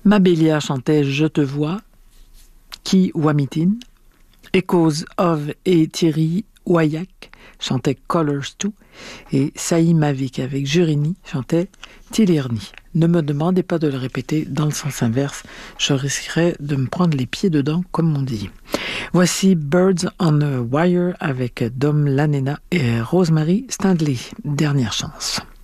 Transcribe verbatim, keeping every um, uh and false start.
Mabélia chantait Je te vois, Ki Wamitin. Echoes of et Thierry Waillac chantaient Colors two. Et Saï Mavik avec Jurini chantait Tilirni. Ne me demandez pas de le répéter dans le sens inverse, je risquerais de me prendre les pieds dedans, comme on dit. Voici Birds on a Wire avec Dom Lanena et Rosemary Stanley. Dernière chance.